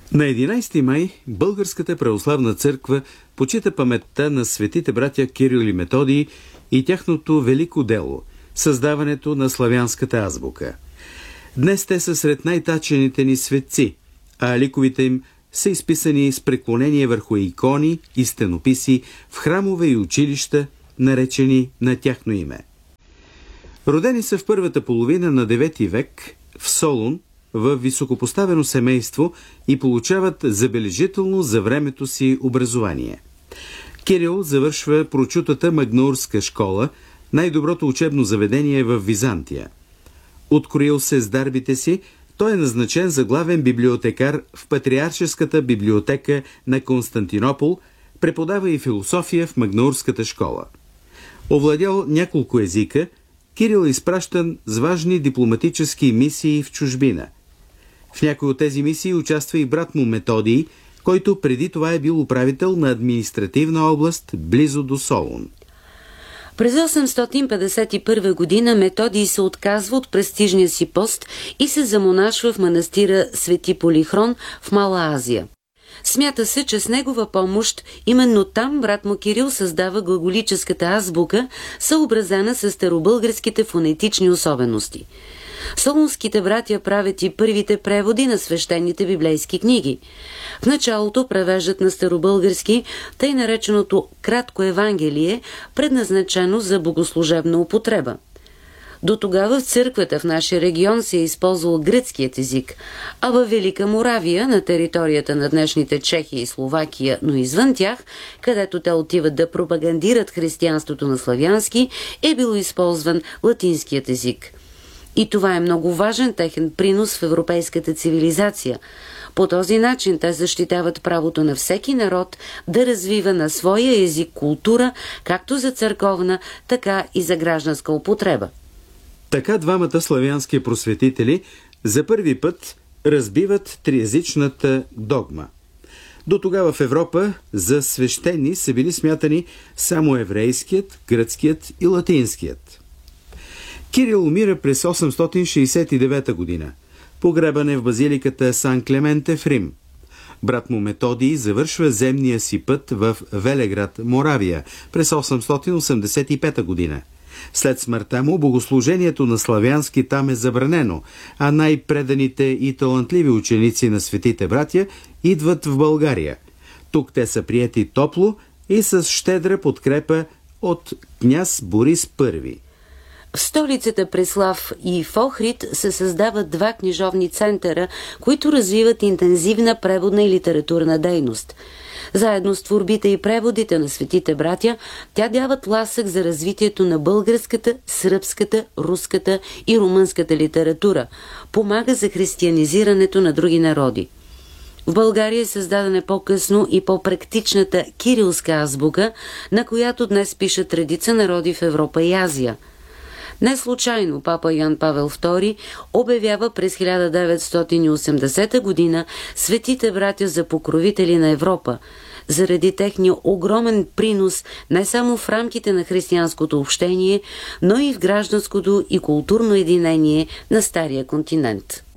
На 11 май Българската православна църква почита паметта на светите братя Кирил и Методий и тяхното велико дело – създаването на славянската азбука. Днес те са сред най-тачените ни светци, а ликовите им са изписани с преклонение върху икони и стенописи в храмове и училища, наречени на тяхно име. Родени са в първата половина на 9 век в Солун, в високопоставено семейство и получават забележително за времето си образование. Кирил завършва прочутата Магнаурска школа, най-доброто учебно заведение в Византия. Откроил се с дарбите си, той е назначен за главен библиотекар в Патриаршеската библиотека на Константинопол, преподава и философия в Магнаурската школа. Овладял няколко езика, Кирил е изпращан с важни дипломатически мисии в чужбина. В някои от тези мисии участва и брат му Методий, който преди това е бил управител на административна област близо до Солун. През 851 година Методий се отказва от престижния си пост и се замонашва в манастира Свети Полихрон в Мала Азия. Смята се, че с негова помощ именно там брат му Кирил създава глаголическата азбука, съобразена с старобългарските фонетични особености. Солунските братя правят и първите преводи на свещените библейски книги. В началото превеждат на старобългарски тъй нареченото кратко Евангелие, предназначено за богослужебна употреба. До тогава в църквата в нашия регион се е използвал гръцкият език, а във Велика Моравия, на територията на днешните Чехия и Словакия, но извън тях, където те отиват да пропагандират християнството на славянски, е бил използван латинският език. И това е много важен техен принос в европейската цивилизация. По този начин те защитават правото на всеки народ да развива на своя език култура, както за църковна, така и за гражданска употреба. Така двамата славянски просветители за първи път разбиват триезичната догма. До тогава в Европа за свещени са били смятани само еврейският, гръцкият и латинският. Кирил умира през 869 година. Погребан е в базиликата Сан Клементе в Рим. Брат му Методий завършва земния си път в Велеград, Моравия, през 885 година. След смъртта му богослужението на славянски там е забранено, а най-преданите и талантливи ученици на светите братя идват в България. Тук те са приети топло и с щедра подкрепа от княз Борис I. В столицата Преслав и в Охрид се създават 2 книжовни центъра, които развиват интензивна преводна и литературна дейност. Заедно с творбите и преводите на светите братя, тя дават тласък за развитието на българската, сръбската, руската и румънската литература, помага за християнизирането на други народи. В България е създадена по-късно и по-практичната кирилска азбука, на която днес пишат редица народи в Европа и Азия. Не случайно папа Йоан Павел II обявява през 1980 година светите братя за покровители на Европа, заради техния огромен принос не само в рамките на християнското общение, но и в гражданското и културно единение на Стария континент.